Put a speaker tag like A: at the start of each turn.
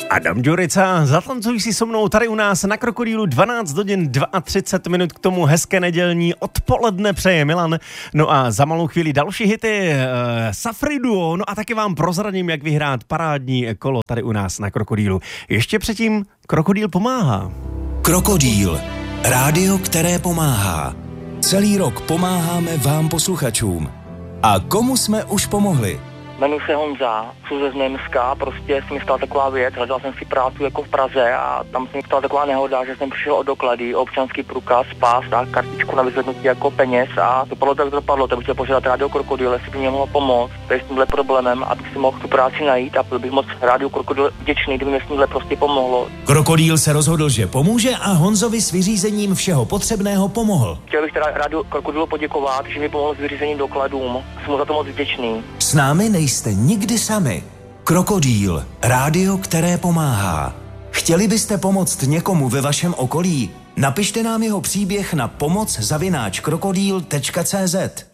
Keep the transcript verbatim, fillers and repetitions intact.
A: Adam Ďurica, zatancuj si so mnou tady u nás na Krokodýlu. Dvanáct hodin třicet dva minut, k tomu hezké nedělní odpoledne přeje Milan. No a za malou chvíli další hity uh, Safri Duo, no a taky vám prozradím, jak vyhrát parádní kolo tady u nás na Krokodýlu. Ještě předtím Krokodýl pomáhá.
B: Krokodýl, rádio, které pomáhá. Celý rok pomáháme vám posluchačům. A komu jsme už pomohli?
C: Jmenuji se Honza, jsou ze Znojemska, prostě se mi stala taková věc, hledal jsem si práci jako v Praze a tam se mi stala taková nehoda, že jsem přišel o doklady, občanský průkaz, pás a kartičku na vyzvednutí jako peněz a to padlo tak to dopadlo, tak bych chtěl požádat Rádio Krokodýl, jestli by mě mohlo pomoct, tady s tímhle problémem, abych si mohl tu práci najít a byl bych moc Rádio Krokodýl vděčný, kdyby mě s tímhle prostě pomohlo.
B: Krokodýl se rozhodl, že pomůže a Honzovi s vyřízením všeho potřebného pomohl.
C: Chtěl bych teda Rádio Krokodýlu poděkovat, že mi pomohl s vyřízením dokladům, jsem mu za to moc vděčný.
B: S námi nejste nikdy sami. Krokodýl, rádio, které pomáhá. Chtěli byste pomoct někomu ve vašem okolí? Napište nám jeho příběh na pomoc zavináč krokodýl tečka cé zet.